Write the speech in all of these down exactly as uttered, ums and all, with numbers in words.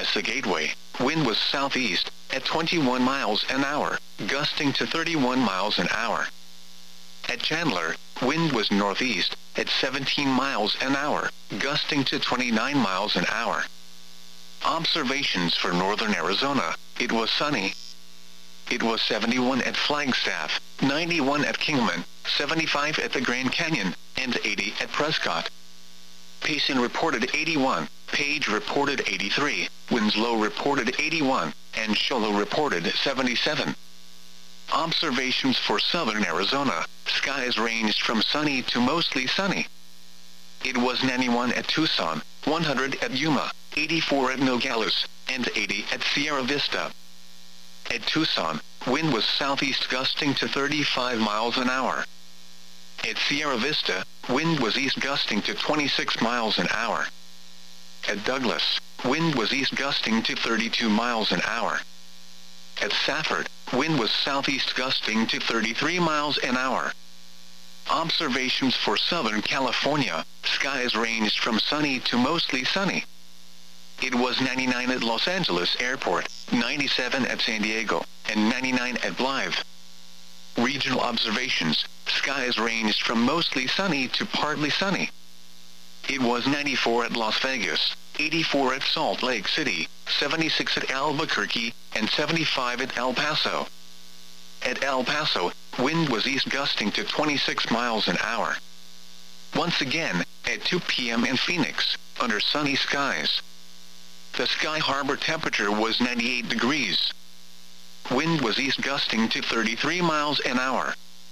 Odessa Gateway, wind was southeast at twenty-one miles an hour, gusting to thirty-one miles an hour. At Chandler, wind was northeast at seventeen miles an hour, gusting to twenty-nine miles an hour. Observations for northern Arizona: it was sunny. It was seventy-one at Flagstaff, ninety-one at Kingman, seventy-five at the Grand Canyon, and eighty at Prescott. Payson reported eighty-one, Page reported eighty-three, Winslow reported eighty-one, and Show Low reported seventy-seven. Observations for southern Arizona: skies ranged from sunny to mostly sunny. It was ninety-one at Tucson, one hundred at Yuma, eighty-four at Nogales, and eighty at Sierra Vista. At Tucson, wind was southeast gusting to thirty-five miles an hour. At Sierra Vista, wind was east gusting to twenty-six miles an hour. At Douglas, wind was east gusting to thirty-two miles an hour. At Safford, wind was southeast gusting to thirty-three miles an hour. Observations for Southern California: skies ranged from sunny to mostly sunny. It was ninety-nine at Los Angeles Airport, ninety-seven at San Diego, and ninety-nine at Blythe. Regional observations: skies ranged from mostly sunny to partly sunny. It was ninety-four at Las Vegas, eighty-four at Salt Lake City, seventy-six at Albuquerque, and seventy-five at El Paso. At El Paso, wind was east gusting to twenty-six miles an hour. Once again, at two p m in Phoenix, under sunny skies. The Sky Harbor temperature was ninety-eight degrees. Wind was east gusting to thirty-three miles an hour.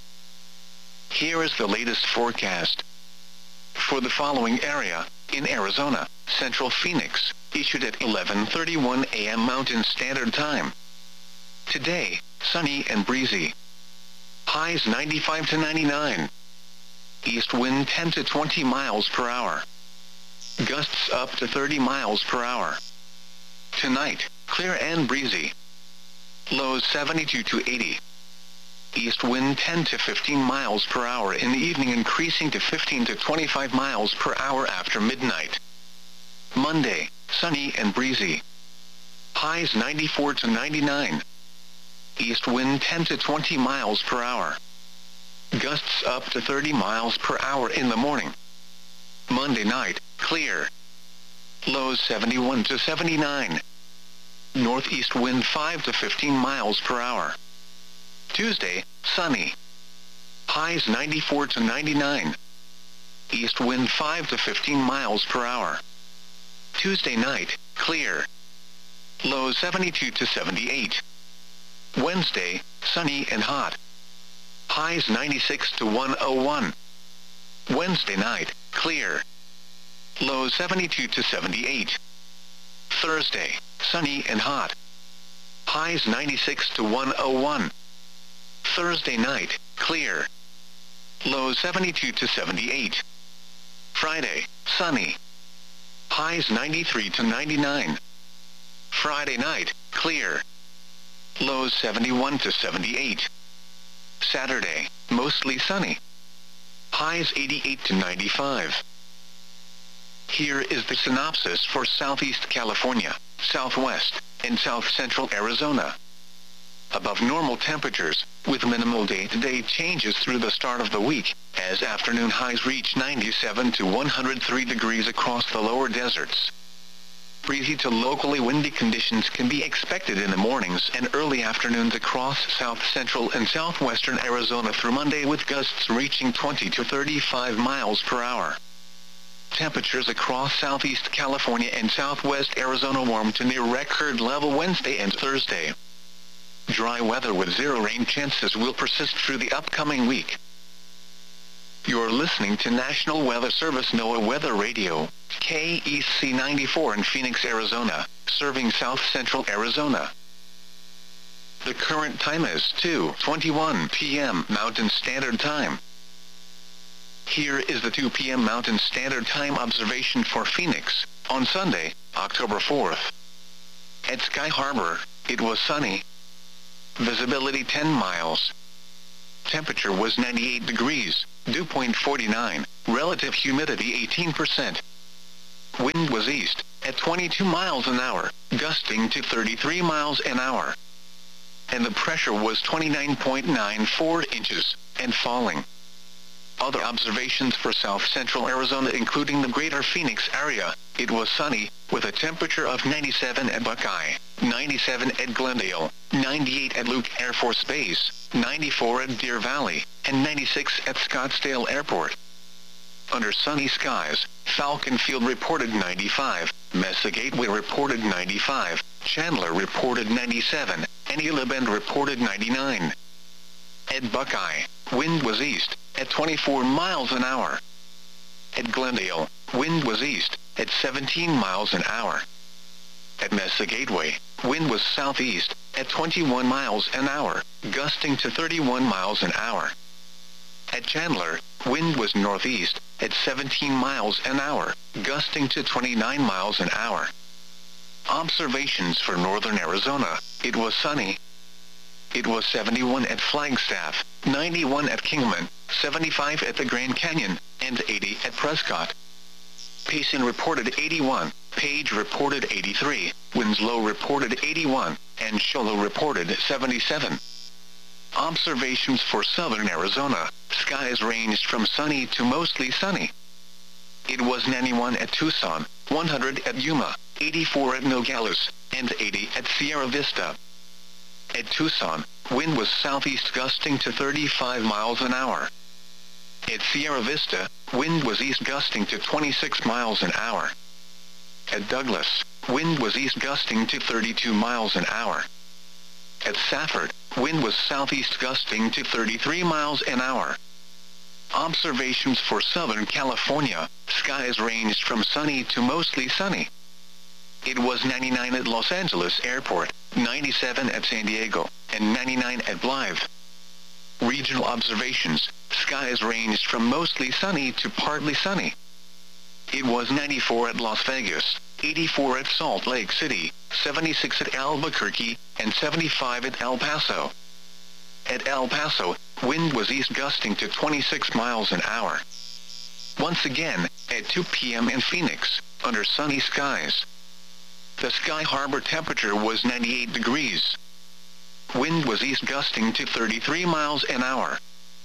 Here is the latest forecast. For the following area, in Arizona, Central Phoenix, issued at eleven thirty-one a m Mountain Standard Time. Today, sunny and breezy. Highs ninety-five to ninety-nine. East wind ten to twenty miles per hour. Gusts up to thirty miles per hour. Tonight, clear and breezy. Lows seventy-two to eighty. East wind ten to fifteen miles per hour in the evening, increasing to fifteen to twenty-five miles per hour after midnight. Monday, sunny and breezy. Highs ninety-four to ninety-nine. East wind ten to twenty miles per hour. Gusts up to thirty miles per hour in the morning. Monday night, clear. Lows seventy-one to seventy-nine. Northeast wind five to fifteen miles per hour. Tuesday, sunny. Highs ninety-four to ninety-nine. East wind five to fifteen miles per hour. Tuesday night, clear. Lows seventy-two to seventy-eight. Wednesday, sunny and hot. Highs ninety-six to one oh one. Wednesday night, clear. Lows seventy-two to seventy-eight. Thursday, sunny and hot. Highs ninety-six to one oh one. Thursday night, clear. Lows seventy-two to seventy-eight. Friday, sunny. Highs ninety-three to ninety-nine. Friday night, clear. Lows seventy-one to seventy-eight. Saturday, mostly sunny. Highs eighty-eight to ninety-five. Here is the synopsis for Southeast California, Southwest, and South Central Arizona. Above normal temperatures, with minimal day-to-day changes through the start of the week, as afternoon highs reach ninety-seven to one hundred three degrees across the lower deserts. Breezy to locally windy conditions can be expected in the mornings and early afternoons across south central and southwestern Arizona through Monday, with gusts reaching twenty to thirty-five miles per hour. Temperatures across southeast California and southwest Arizona warm to near record level Wednesday and Thursday. Dry weather with zero rain chances will persist through the upcoming week. You're listening to National Weather Service NOAA Weather Radio, K E C ninety-four in Phoenix, Arizona, serving south central Arizona. The current time is two twenty-one p m Mountain Standard Time. Here is the two p m Mountain Standard Time observation for Phoenix, on Sunday, October fourth. At Sky Harbor, it was sunny. Visibility ten miles. Temperature was ninety-eight degrees, dew point forty-nine, relative humidity eighteen percent. Wind was east, at twenty-two miles an hour, gusting to thirty-three miles an hour. And the pressure was twenty-nine point nine four inches, and falling. Other observations for south-central Arizona including the greater Phoenix area, it was sunny, with a temperature of ninety-seven at Buckeye, ninety-seven at Glendale, ninety-eight at Luke Air Force Base, ninety-four at Deer Valley, and ninety-six at Scottsdale Airport. Under sunny skies, Falcon Field reported ninety-five, Mesa Gateway reported ninety-five, Chandler reported ninety-seven, and Gila Bend reported ninety-nine. At Buckeye, wind was east, at twenty-four miles an hour. At Glendale, wind was east, at seventeen miles an hour. At Mesa Gateway, wind was southeast, at twenty-one miles an hour, gusting to thirty-one miles an hour. At Chandler, wind was northeast, at seventeen miles an hour, gusting to twenty-nine miles an hour. Observations for northern Arizona, it was sunny. It was seventy-one at Flagstaff, ninety-one at Kingman, seventy-five at the Grand Canyon, and eighty at Prescott. Payson reported eighty-one, Page reported eighty-three, Winslow reported eighty-one, and Shoalo reported seventy-seven. Observations for southern Arizona, skies ranged from sunny to mostly sunny. It was ninety-one at Tucson, one hundred at Yuma, eighty-four at Nogales, and eighty at Sierra Vista. At Tucson, wind was southeast gusting to thirty-five miles an hour. At Sierra Vista, wind was east gusting to twenty-six miles an hour. At Douglas, wind was east gusting to thirty-two miles an hour. At Safford, wind was southeast gusting to thirty-three miles an hour. Observations for Southern California, skies ranged from sunny to mostly sunny. It was ninety-nine at Los Angeles Airport, ninety-seven at San Diego, and ninety-nine at Blythe. Regional observations, skies ranged from mostly sunny to partly sunny. It was ninety-four at Las Vegas, eighty-four at Salt Lake City, seventy-six at Albuquerque, and seventy-five at El Paso. At El Paso, wind was east gusting to twenty-six miles an hour. Once again, at two p m in Phoenix, under sunny skies. The Sky Harbor temperature was ninety-eight degrees. Wind was east gusting to thirty-three miles an hour.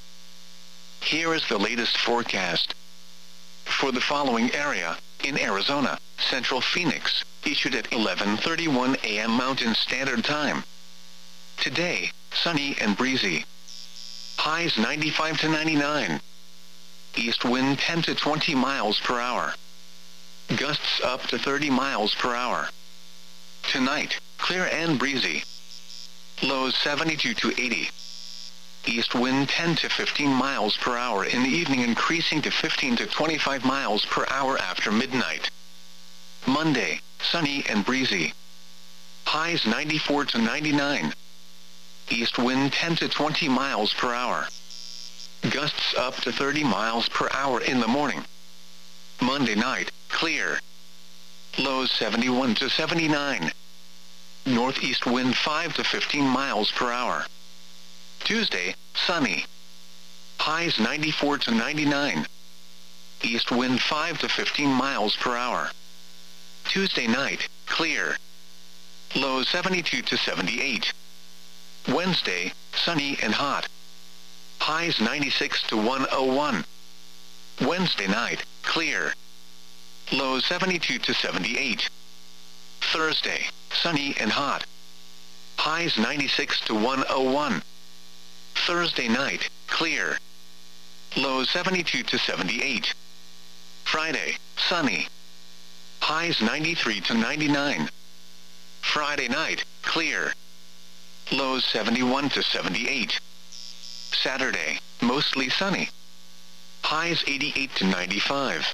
Here is the latest forecast. For the following area, in Arizona, Central Phoenix, issued at eleven thirty-one a m Mountain Standard Time. Today, sunny and breezy. Highs ninety-five to ninety-nine. East wind ten to twenty miles per hour. Gusts up to thirty miles per hour. Tonight, clear and breezy. Lows seventy-two to eighty. East wind ten to fifteen miles per hour in the evening, increasing to fifteen to twenty-five miles per hour after midnight. Monday, sunny and breezy. Highs ninety-four to ninety-nine. East wind ten to twenty miles per hour. Gusts up to thirty miles per hour in the morning. Monday night, clear. Lows seventy-one to seventy-nine. Northeast wind five to fifteen miles per hour. Tuesday, sunny. Highs ninety-four to ninety-nine. East wind five to fifteen miles per hour. Tuesday night, clear. Lows seventy-two to seventy-eight. Wednesday, sunny and hot. Highs ninety-six to one oh one. Wednesday night, clear. Lows seventy-two to seventy-eight. Thursday, sunny and hot. Highs ninety-six to one oh one. Thursday night, clear. Lows seventy-two to seventy-eight. Friday, sunny. Highs ninety-three to ninety-nine. Friday night, clear. Lows seventy-one to seventy-eight. Saturday, mostly sunny. Highs eighty-eight to ninety-five.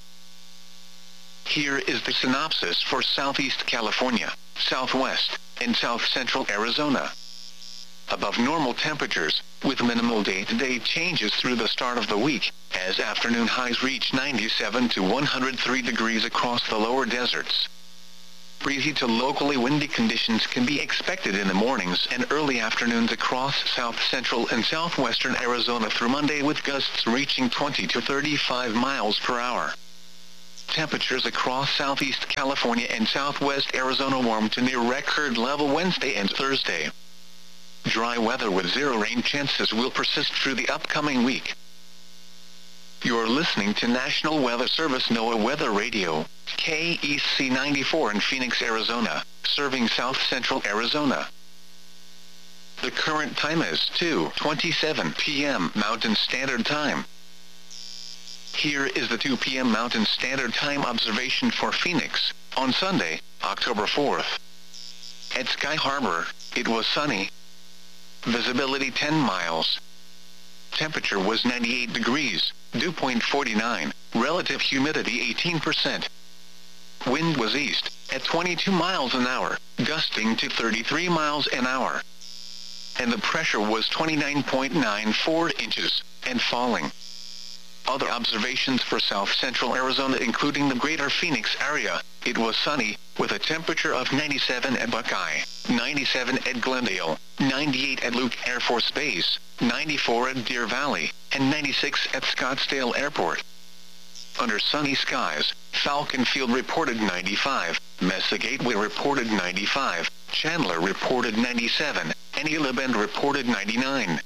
Here is the synopsis for Southeast California, Southwest, and South Central Arizona. Above normal temperatures, with minimal day-to-day changes through the start of the week, as afternoon highs reach ninety-seven to one hundred three degrees across the lower deserts. Breezy to locally windy conditions can be expected in the mornings and early afternoons across south central and southwestern Arizona through Monday, with gusts reaching twenty to thirty-five miles per hour. Temperatures across southeast California and southwest Arizona warm to near record level Wednesday and Thursday. Dry weather with zero rain chances will persist through the upcoming week. You're listening to National Weather Service NOAA Weather Radio, K E C ninety-four in Phoenix, Arizona, serving south central Arizona. The current time is two twenty-seven p m Mountain Standard Time. Here is the two p m Mountain Standard Time observation for Phoenix, on Sunday, October fourth. At Sky Harbor, it was sunny. Visibility ten miles. Temperature was ninety-eight degrees, dew point forty-nine, relative humidity eighteen percent. Wind was east, at twenty-two miles an hour, gusting to thirty-three miles an hour. And the pressure was twenty-nine point nine four inches, and falling. Other observations for south central Arizona including the greater Phoenix area, it was sunny, with a temperature of ninety-seven at Buckeye, ninety-seven at Glendale, ninety-eight at Luke Air Force Base, ninety-four at Deer Valley, and ninety-six at Scottsdale Airport. Under sunny skies, Falcon Field reported ninety-five, Mesa Gateway reported ninety-five, Chandler reported ninety-seven, and Gila Bend reported ninety-nine.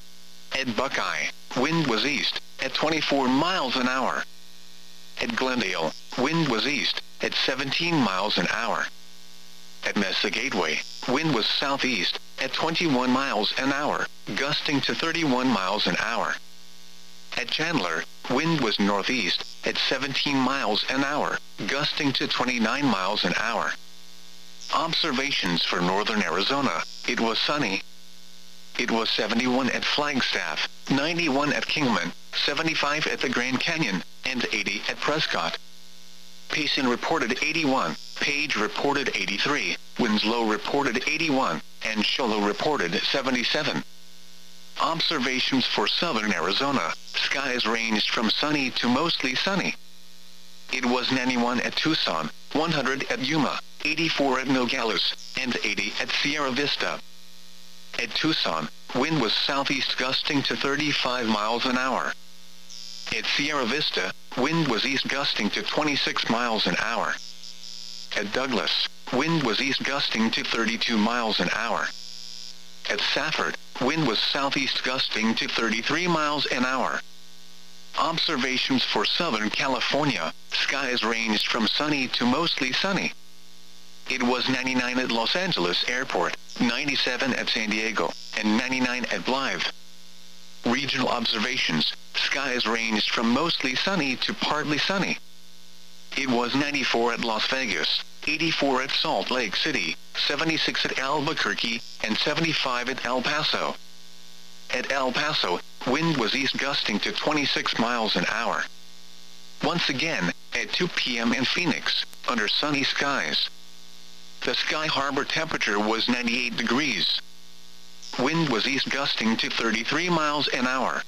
At Buckeye, wind was east, at twenty-four miles an hour. At Glendale, wind was east, at seventeen miles an hour. At Mesa Gateway, wind was southeast, at twenty-one miles an hour, gusting to thirty-one miles an hour. At Chandler, wind was northeast, at seventeen miles an hour, gusting to twenty-nine miles an hour. Observations for northern Arizona, it was sunny. It was seventy-one at Flagstaff, ninety-one at Kingman, seventy-five at the Grand Canyon, and eighty at Prescott. Payson reported eighty-one, Page reported eighty-three, Winslow reported eighty-one, and Show Low reported seventy-seven. Observations for southern Arizona, skies ranged from sunny to mostly sunny. It was ninety-one at Tucson, one hundred at Yuma, eighty-four at Nogales, and eighty at Sierra Vista. At Tucson, wind was southeast gusting to thirty-five miles an hour. At Sierra Vista, wind was east gusting to twenty-six miles an hour. At Douglas, wind was east gusting to thirty-two miles an hour. At Safford, wind was southeast gusting to thirty-three miles an hour. Observations for southern California, skies ranged from sunny to mostly sunny. It was ninety-nine at Los Angeles Airport, ninety-seven at San Diego, and ninety-nine at Blythe. Regional observations, skies ranged from mostly sunny to partly sunny. It was ninety-four at Las Vegas, eighty-four at Salt Lake City, seventy-six at Albuquerque, and seventy-five at El Paso. At El Paso, wind was east gusting to twenty-six miles an hour. Once again, at two p m in Phoenix, under sunny skies. The Sky Harbor temperature was ninety-eight degrees. Wind was east gusting to thirty-three miles an hour.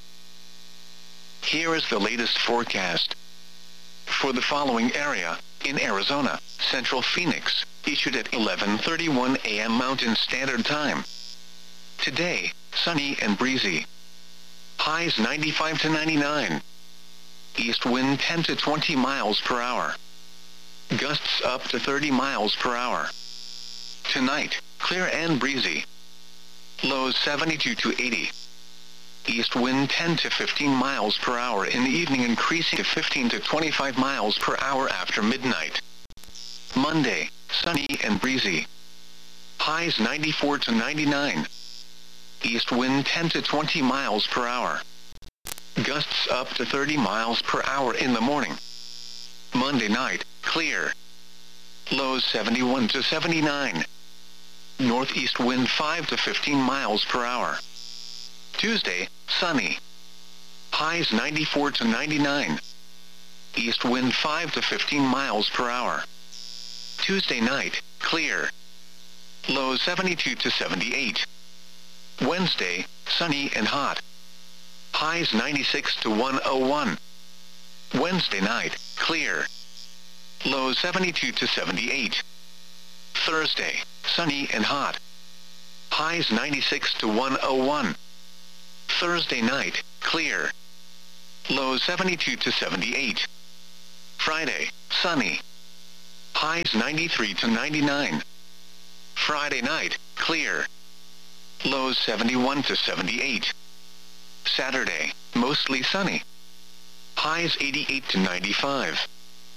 Here is the latest forecast. For the following area, in Arizona, Central Phoenix, issued at eleven thirty-one a m Mountain Standard Time. Today, sunny and breezy. Highs ninety-five to ninety-nine. East wind ten to twenty miles per hour. Gusts up to thirty miles per hour. Tonight, clear and breezy. Lows seventy-two to eighty. East wind ten to fifteen miles per hour in the evening, increasing to fifteen to twenty-five miles per hour after midnight. Monday, sunny and breezy. Highs ninety-four to ninety-nine. East wind ten to twenty miles per hour. Gusts up to thirty miles per hour in the morning. Monday night, clear. Lows seventy-one to seventy-nine. Northeast wind five to fifteen miles per hour. Tuesday, sunny. Highs ninety-four to ninety-nine. East wind five to fifteen miles per hour. Tuesday night, clear. Lows seventy-two to seventy-eight. Wednesday, sunny and hot. Highs ninety-six to one oh one. Wednesday night, clear. Lows seventy-two to seventy-eight. Thursday, sunny and hot. Highs ninety-six to one oh one. Thursday night, clear. Lows seventy-two to seventy-eight. Friday, sunny. Highs ninety-three to ninety-nine. Friday night, clear. Lows seventy-one to seventy-eight. Saturday, mostly sunny. Highs eighty-eight to ninety-five.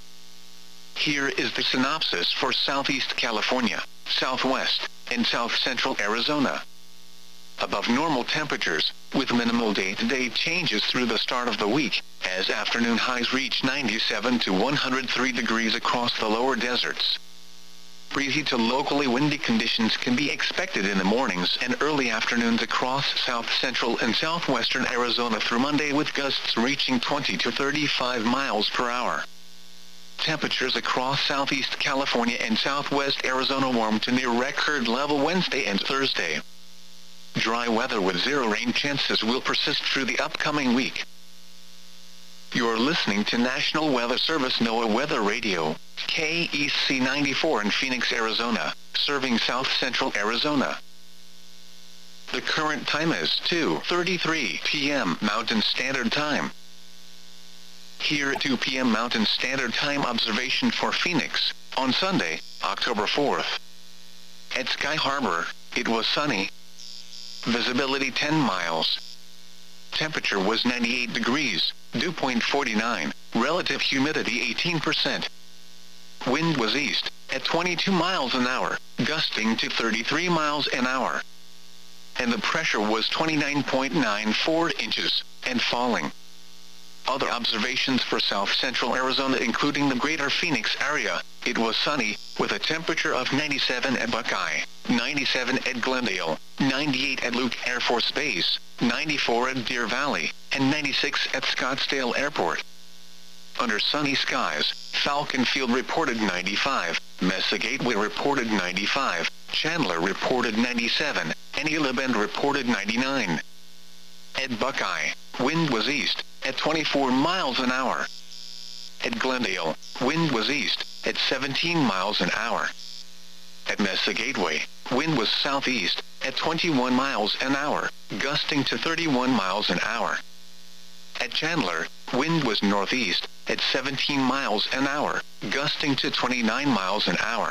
Here is the synopsis for Southeast California, Southwest, and South Central Arizona. Above normal temperatures, with minimal day-to-day changes through the start of the week, as afternoon highs reach ninety-seven to one hundred three degrees across the lower deserts. Breezy to locally windy conditions can be expected in the mornings and early afternoons across south central and southwestern Arizona through Monday, with gusts reaching twenty to thirty-five miles per hour. Temperatures across southeast California and southwest Arizona warm to near record level Wednesday and Thursday. Dry weather with zero rain chances will persist through the upcoming week. You're listening to National Weather Service NOAA Weather Radio, K E C ninety-four in Phoenix, Arizona, serving south central Arizona. The current time is two thirty-three p m Mountain Standard Time. Here at two p m Mountain Standard Time observation for Phoenix, on Sunday, October fourth. At Sky Harbor, it was sunny. Visibility ten miles. Temperature was ninety-eight degrees, dew point forty-nine, relative humidity eighteen percent. Wind was east, at twenty-two miles an hour, gusting to thirty-three miles an hour. And the pressure was twenty-nine point nine four inches, and falling. Other observations for south central Arizona including the greater Phoenix area, it was sunny, with a temperature of ninety-seven at Buckeye, ninety-seven at Glendale, ninety-eight at Luke Air Force Base, ninety-four at Deer Valley, and ninety-six at Scottsdale Airport. Under sunny skies, Falcon Field reported ninety-five, Mesa Gateway reported ninety-five, Chandler reported ninety-seven, and Gila Bend reported ninety-nine. At Buckeye, wind was east, at twenty-four miles an hour. At Glendale, wind was east, at seventeen miles an hour. At Mesa Gateway, wind was southeast, at twenty-one miles an hour, gusting to thirty-one miles an hour. At Chandler, wind was northeast, at seventeen miles an hour, gusting to twenty-nine miles an hour.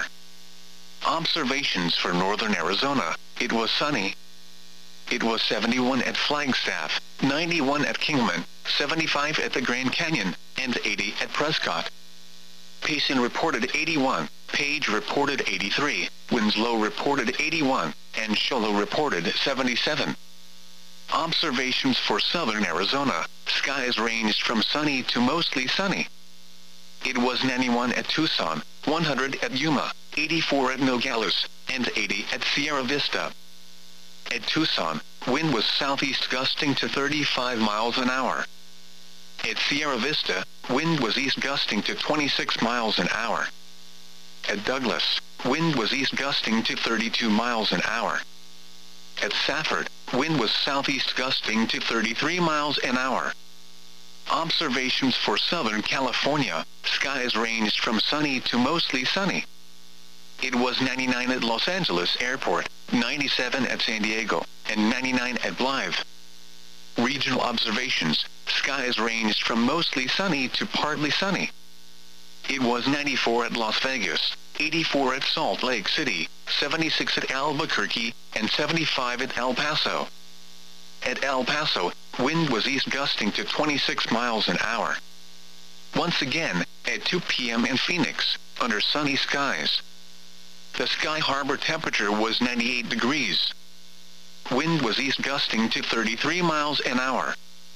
Observations for northern Arizona, it was sunny. It was seventy-one at Flagstaff, ninety-one at Kingman, seventy-five at the Grand Canyon, and eighty at Prescott. Payson reported eighty-one, Page reported eighty-three, Winslow reported eighty-one, and Show Low reported seventy-seven. Observations for southern Arizona, skies ranged from sunny to mostly sunny. It was ninety-one at Tucson, one hundred at Yuma, eighty-four at Nogales, and eighty at Sierra Vista. At Tucson, wind was southeast gusting to thirty-five miles an hour. At Sierra Vista, wind was east gusting to twenty-six miles an hour. At Douglas, wind was east gusting to thirty-two miles an hour. At Safford, wind was southeast gusting to thirty-three miles an hour. Observations for southern California, skies ranged from sunny to mostly sunny. It was ninety-nine at Los Angeles Airport, ninety-seven at San Diego, and ninety-nine at Blythe. Regional observations, skies ranged from mostly sunny to partly sunny. It was ninety-four at Las Vegas, eighty-four at Salt Lake City, seventy-six at Albuquerque, and seventy-five at El Paso. At El Paso, wind was east gusting to twenty-six miles an hour. Once again, at two p m in Phoenix, under sunny skies. The Sky Harbor temperature was ninety-eight degrees. Wind was east gusting to thirty-three miles an hour.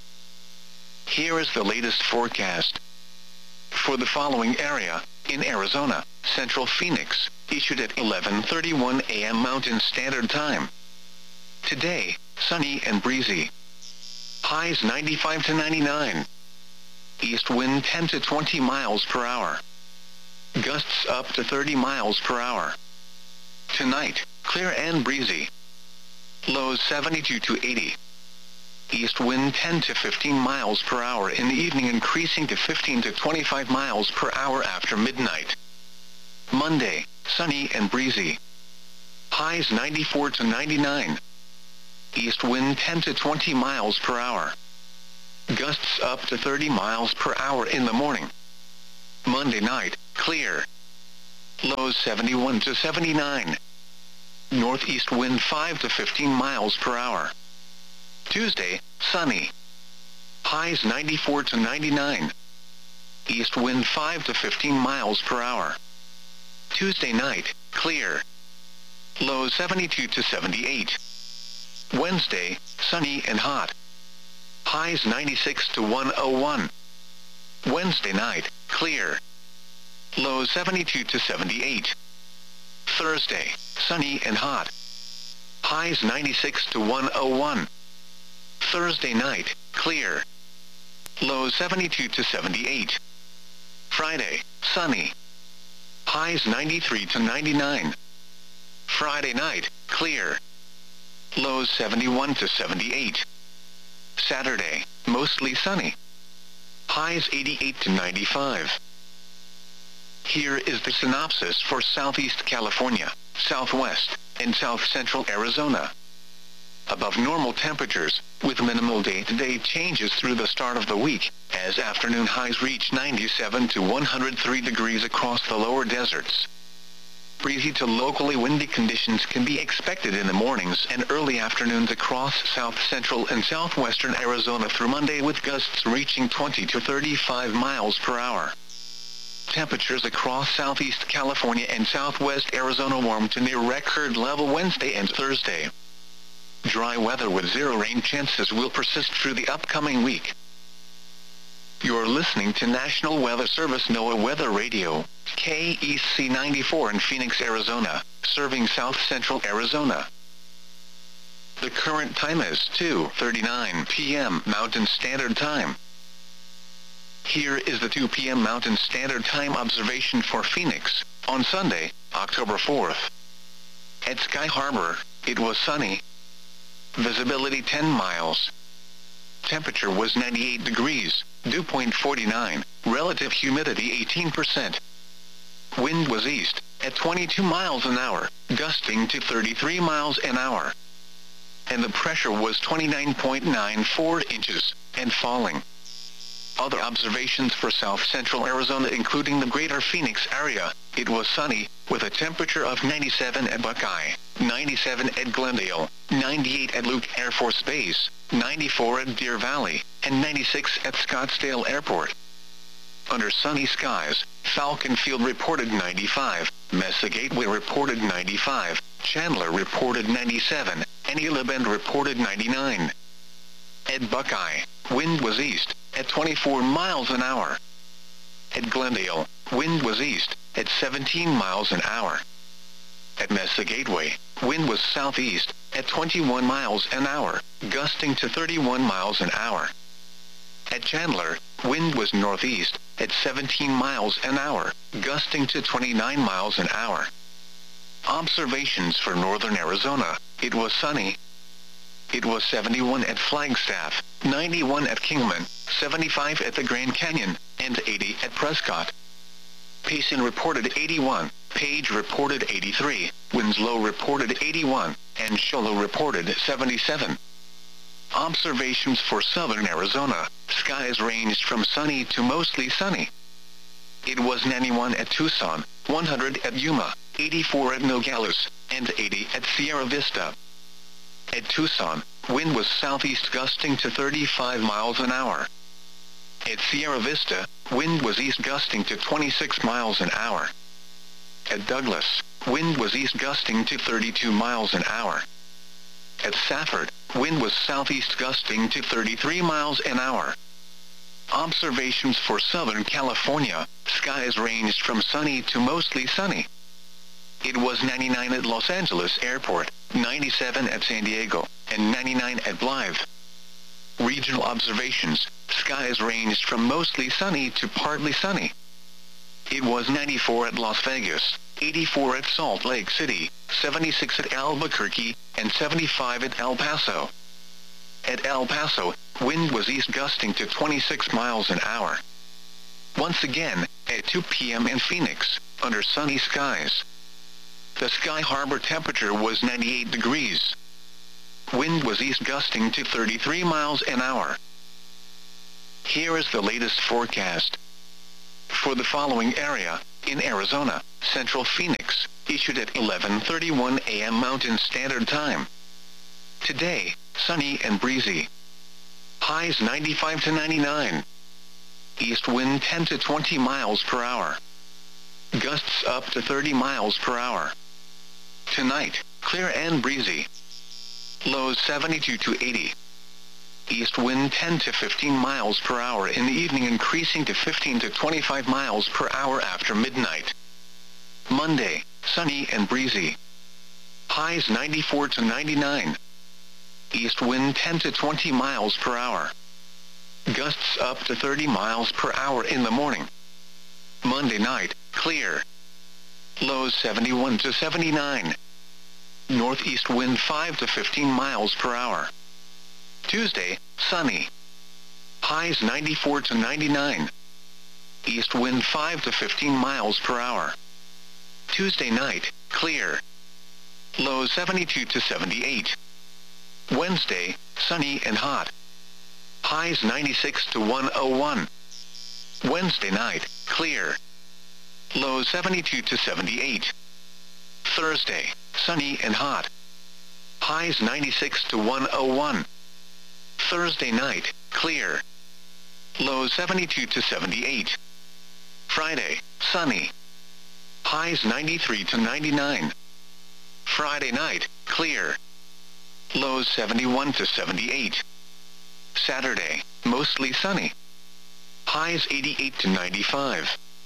Here is the latest forecast. For the following area, in Arizona, Central Phoenix, issued at eleven thirty-one a m Mountain Standard Time. Today, sunny and breezy. Highs ninety-five to ninety-nine. East wind ten to twenty miles per hour. Gusts up to thirty miles per hour. Tonight, clear and breezy. Lows seventy-two to eighty. East wind ten to fifteen miles per hour in the evening, increasing to fifteen to twenty-five miles per hour after midnight. Monday, sunny and breezy. Highs ninety-four to ninety-nine. East wind ten to twenty miles per hour. Gusts up to thirty miles per hour in the morning. Monday night, clear. Lows seventy-one to seventy-nine. Northeast wind five to fifteen miles per hour. Tuesday, sunny. Highs ninety-four to ninety-nine. East wind five to fifteen miles per hour. Tuesday night, clear. Lows seventy-two to seventy-eight. Wednesday, sunny and hot. Highs ninety-six to one oh one. Wednesday night, clear. Lows seventy-two to seventy-eight. Thursday, sunny and hot. Highs ninety-six to one oh one. Thursday night, clear. Lows seventy-two to seventy-eight. Friday, sunny. Highs ninety-three to ninety-nine. Friday night, clear. Lows seventy-one to seventy-eight. Saturday, mostly sunny. Highs eighty-eight to ninety-five. Here is the synopsis for Southeast California, Southwest, and South Central Arizona. Above normal temperatures, with minimal day-to-day changes through the start of the week, as afternoon highs reach ninety-seven to one hundred three degrees across the lower deserts. Breezy to locally windy conditions can be expected in the mornings and early afternoons across south central and southwestern Arizona through Monday, with gusts reaching twenty to thirty-five miles per hour. Temperatures across southeast California and southwest Arizona warm to near record level Wednesday and Thursday. Dry weather with zero rain chances will persist through the upcoming week. You're listening to National Weather Service NOAA Weather Radio, K E C ninety-four in Phoenix, Arizona, serving south central Arizona. The current time is two thirty-nine p m Mountain Standard Time. Here is the two p m Mountain Standard Time observation for Phoenix, on Sunday, October fourth. At Sky Harbor, it was sunny. Visibility ten miles. Temperature was ninety-eight degrees, dew point forty-nine, relative humidity eighteen percent. Wind was east, at twenty-two miles an hour, gusting to thirty-three miles an hour. And the pressure was twenty-nine point nine four inches, and falling. Other observations for south central Arizona, including the greater Phoenix area, it was sunny, with a temperature of ninety-seven at Buckeye, ninety-seven at Glendale, ninety-eight at Luke Air Force Base, ninety-four at Deer Valley, and ninety-six at Scottsdale Airport. Under sunny skies, Falcon Field reported ninety-five, Mesa Gateway reported ninety-five, Chandler reported ninety-seven, and Gila Bend reported ninety-nine. At Buckeye, wind was east, at twenty-four miles an hour. At Glendale, wind was east, at seventeen miles an hour. At Mesa Gateway, wind was southeast, at twenty-one miles an hour, gusting to thirty-one miles an hour. At Chandler, wind was northeast, at seventeen miles an hour, gusting to twenty-nine miles an hour. Observations for northern Arizona, it was sunny. It was seventy-one at Flagstaff, ninety-one at Kingman, seventy-five at the Grand Canyon, and eighty at Prescott. Payson reported eighty-one, Page reported eighty-three, Winslow reported eighty-one, and Shoalo reported seventy-seven. Observations for southern Arizona, skies ranged from sunny to mostly sunny. It was ninety-one at Tucson, one hundred at Yuma, eighty-four at Nogales, and eighty at Sierra Vista. At Tucson, wind was southeast gusting to thirty-five miles an hour. At Sierra Vista, wind was east gusting to twenty-six miles an hour. At Douglas, wind was east gusting to thirty-two miles an hour. At Safford, wind was southeast gusting to thirty-three miles an hour. Observations for Southern California, skies ranged from sunny to mostly sunny. It was ninety-nine at Los Angeles Airport, ninety-seven at San Diego, and ninety-nine at Blythe. Regional observations, skies ranged from mostly sunny to partly sunny. It was ninety-four at Las Vegas, eighty-four at Salt Lake City, seventy-six at Albuquerque, and seventy-five at El Paso. At El Paso, wind was east gusting to twenty-six miles an hour. Once again, at two p m in Phoenix, under sunny skies. The Sky Harbor temperature was ninety-eight degrees. Wind was east gusting to thirty-three miles an hour. Here is the latest forecast. for the following area, in Arizona, Central Phoenix, issued at eleven thirty-one a m Mountain Standard Time. Today, sunny and breezy. Highs ninety-five to ninety-nine. East wind ten to twenty miles per hour. Gusts up to thirty miles per hour. Tonight, clear and breezy. Lows seventy-two to eighty. East wind ten to fifteen miles per hour in the evening, increasing to fifteen to twenty-five miles per hour after midnight. Monday, sunny and breezy. Highs ninety-four to ninety-nine. East wind ten to twenty miles per hour. Gusts up to thirty miles per hour in the morning. Monday night, clear. Lows seventy-one to seventy-nine. Northeast wind five to fifteen miles per hour. Tuesday, sunny. Highs ninety-four to ninety-nine. East wind five to fifteen miles per hour. Tuesday night, clear. Lows seventy-two to seventy-eight. Wednesday, sunny and hot. Highs ninety-six to one oh one. Wednesday night, clear. Lows seventy-two to seventy-eight. Thursday, sunny and hot. Highs ninety-six to one oh one. Thursday night, clear. Lows seventy-two to seventy-eight. Friday, sunny. Highs ninety-three to ninety-nine. Friday night, clear. Lows seventy-one to seventy-eight. Saturday, mostly sunny. Highs eighty-eight to ninety-five.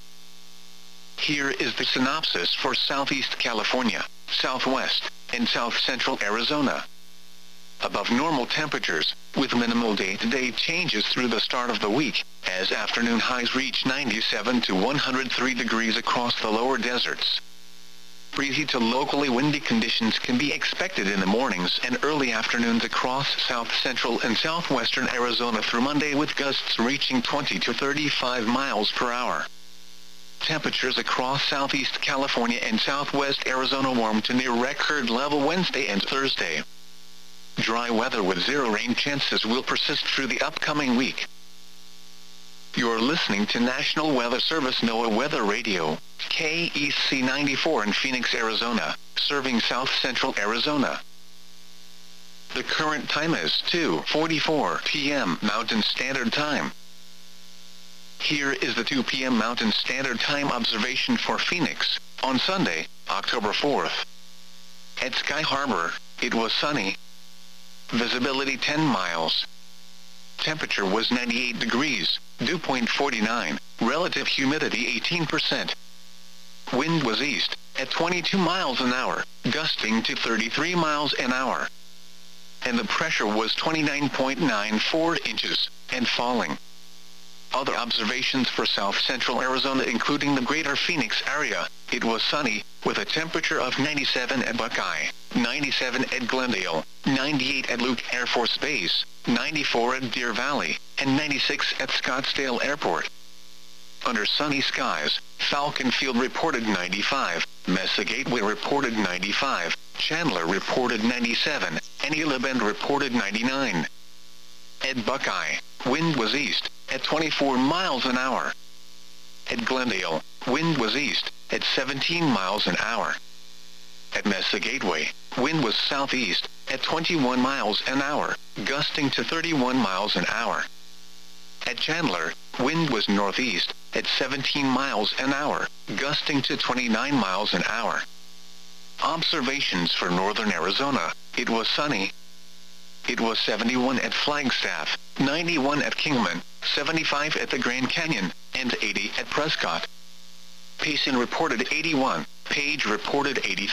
Here is the synopsis for Southeast California, Southwest, and South Central Arizona. Above normal temperatures, with minimal day-to-day changes through the start of the week, as afternoon highs reach ninety-seven to one hundred three degrees across the lower deserts. Breezy to locally windy conditions can be expected in the mornings and early afternoons across south central and southwestern Arizona through Monday, with gusts reaching twenty to thirty-five miles per hour. Temperatures across southeast California and southwest Arizona warm to near record level Wednesday and Thursday. Dry weather with zero rain chances will persist through the upcoming week. You're listening to National Weather Service NOAA Weather Radio, K E C ninety-four in Phoenix, Arizona, serving south central Arizona. The current time is two forty-four p m Mountain Standard Time. Here is the two p m Mountain Standard Time observation for Phoenix, on Sunday, October fourth. At Sky Harbor, it was sunny. Visibility ten miles. Temperature was ninety-eight degrees, dew point forty-nine, relative humidity eighteen percent. Wind was east, at twenty-two miles an hour, gusting to thirty-three miles an hour. And the pressure was twenty-nine point nine four inches, and falling. Other observations for south central Arizona, including the greater Phoenix area, it was sunny, with a temperature of ninety-seven at Buckeye, ninety-seven at Glendale, ninety-eight at Luke Air Force Base, ninety-four at Deer Valley, and ninety-six at Scottsdale Airport. Under sunny skies, Falcon Field reported ninety-five, Mesa Gateway reported ninety-five, Chandler reported ninety-seven, and Gila Bend reported ninety-nine. At Buckeye, wind was east, at twenty-four miles an hour. At Glendale, wind was east, at seventeen miles an hour. At Mesa Gateway, wind was southeast, at twenty-one miles an hour, gusting to thirty-one miles an hour. At Chandler, wind was northeast, at seventeen miles an hour, gusting to twenty-nine miles an hour. Observations for northern Arizona, it was sunny. It was seventy-one at Flagstaff, ninety-one at Kingman, seventy-five at the Grand Canyon, and eighty at Prescott. Payson reported eighty-one, Page reported eighty-three.